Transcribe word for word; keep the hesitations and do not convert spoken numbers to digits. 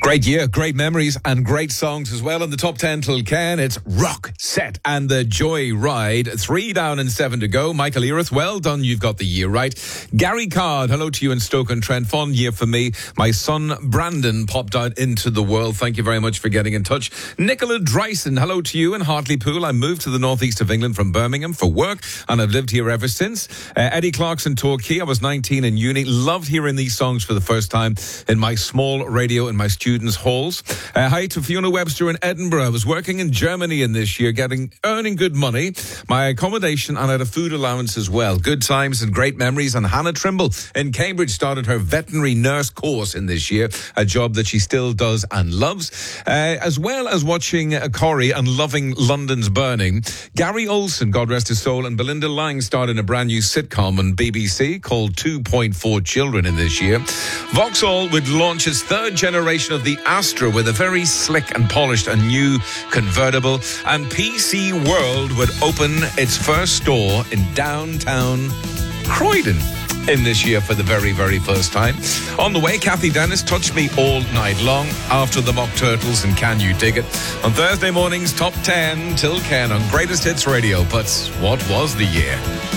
Great year, great memories, and great songs as well. In the top ten till Ken, it's Rock, Set, and the Joy Ride. Three down and seven to go. Michael Erith, well done, you've got the year right. Gary Card, hello to you in Stoke-on-Trent. Fond year for me. My son Brandon popped out into the world. Thank you very much for getting in touch. Nicola Dryson, hello to you in Hartlepool. I moved to the northeast of England from Birmingham for work, and I've lived here ever since. Uh, Eddie Clarkson, Torquay. I was nineteen in uni. Loved hearing these songs for the first time in my small radio in my students' halls. Uh, hi to Fiona Webster in Edinburgh. I was working in Germany in this year, getting earning good money, my accommodation, and I had a food allowance as well. Good times and great memories. And Hannah Trimble in Cambridge started her veterinary nurse course in this year, a job that she still does and loves. Uh, as well as watching uh, Corrie and loving London's Burning, Gary Olson, God rest his soul, and Belinda Lang starred in a brand new sitcom on B B C called two point four Children in this year. Vauxhall would launch its third generation of the Astra with a very slick and polished and new convertible, and P C World would open its first store in downtown Croydon in this year for the very, very first time. On the way, Kathy Dennis, Touch Me All Night Long, after the Mock Turtles and Can You Dig It? On Thursday mornings, top ten till Ken on Greatest Hits Radio. But what was the year?